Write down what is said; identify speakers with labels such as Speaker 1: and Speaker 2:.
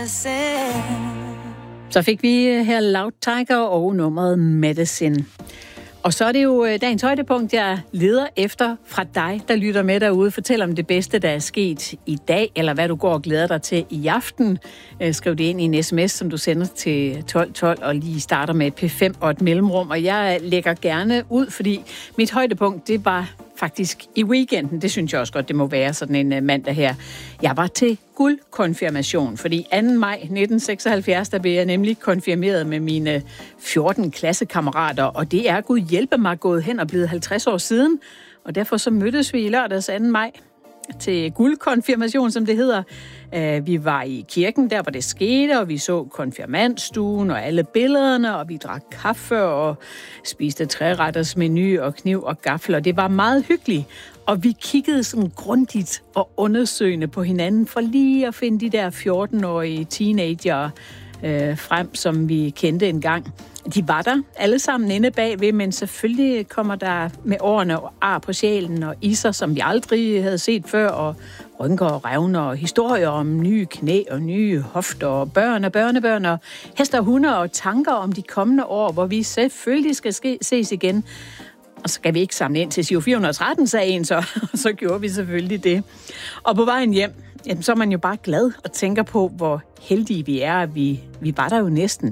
Speaker 1: Så fik vi her Loud Tiger og nummeret Medicine. Og så er det jo dagens højdepunkt, jeg leder efter fra dig, der lytter med derude. Fortæl om det bedste, der er sket i dag, eller hvad du går og glæder dig til i aften. Skriv det ind i en sms, som du sender til 1212, og lige starter med et P5 og et mellemrum. Og jeg lægger gerne ud, fordi mit højdepunkt, det var faktisk i weekenden. Det synes jeg også godt, det må være sådan en mandag her. Jeg var til guldkonfirmation, fordi 2. maj 1976, der blev jeg nemlig konfirmeret med mine 14 klassekammerater, og det er Gud hjælpe mig gået hen og blevet 50 år siden, og derfor så mødtes vi i lørdags 2. maj til guldkonfirmation, som det hedder. Vi var i kirken, der hvor det skete, og vi så konfirmandstuen og alle billederne, og vi drak kaffe og spiste 3-retters menu og kniv og gaffel, og det var meget hyggeligt. Og vi kiggede sådan grundigt og undersøgende på hinanden for lige at finde de der 14-årige teenager frem, som vi kendte engang. De var der alle sammen inde bagved, men selvfølgelig kommer der med årene ar på sjælen og iser, som vi aldrig havde set før, og rynker og revner og historier om nye knæ og nye hofter og børn og børnebørn og hester og hunde og tanker om de kommende år, hvor vi selvfølgelig skal ses igen. Og så skal vi ikke samle ind til SIO 413, sagde en så, og så gjorde vi selvfølgelig det. Og på vejen hjem, jamen, så er man jo bare glad og tænker på, hvor heldige vi er. Vi var der jo næsten